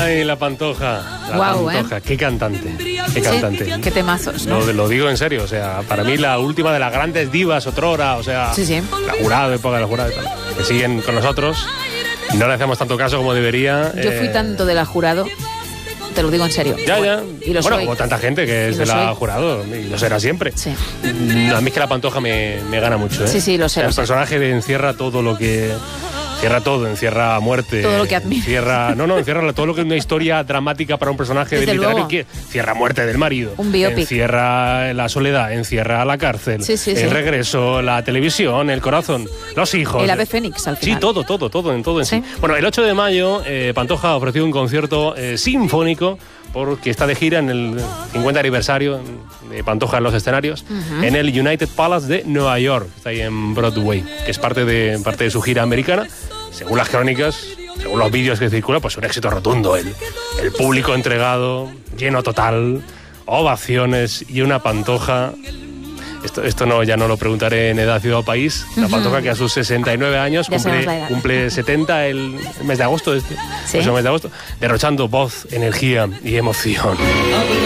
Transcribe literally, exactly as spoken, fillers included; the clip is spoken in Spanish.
Ay, la Pantoja. La Guau, Pantoja. ¿eh? Qué cantante. Qué cantante. Sí, qué temazos, ¿no? Lo, lo digo en serio, o sea, para mí la última de las grandes divas otrora, o sea, Sí, sí. la Jurado, época de la Jurado y tal, que siguen con nosotros. No le hacemos tanto caso como debería. Yo fui eh, tanto de la Jurado, te lo digo en serio. Ya, ya. Y lo bueno, soy. como tanta gente que es Y de lo la soy. Jurado, y lo será siempre. Sí. Mm, A mí es que la Pantoja me, me gana mucho, ¿eh? Sí, sí, lo sé, El lo sé. personaje de encierra todo lo que... Encierra todo, encierra muerte. Todo lo que admira. Encierra, no, no, encierra todo lo que es una historia dramática para un personaje Desde del literario. luego. Que encierra muerte del marido. Un biopic. Encierra la soledad, encierra la cárcel. Sí, sí, el sí. regreso, la televisión, el corazón, los hijos. El ave fénix, al final. Sí, todo, todo, todo, en todo en sí. Sí. Bueno, el ocho de mayo, eh, Pantoja ofreció un concierto eh, sinfónico porque está de gira en el cincuenta aniversario de Pantoja en los escenarios, uh-huh. en el United Palace de Nueva York, está ahí en Broadway, que es parte de, parte de su gira americana. Según las crónicas, según los vídeos que circulan, pues un éxito rotundo. El, el público entregado, lleno total, ovaciones y una Pantoja. Esto, esto no, ya no lo preguntaré en Edad, Ciudad o País. La Uh-huh. Pantoja que a sus sesenta y nueve años Ya sabemos la cumple, edad. cumple setenta el, el mes de agosto, este, Sí. el mes de agosto, derrochando voz, energía y emoción.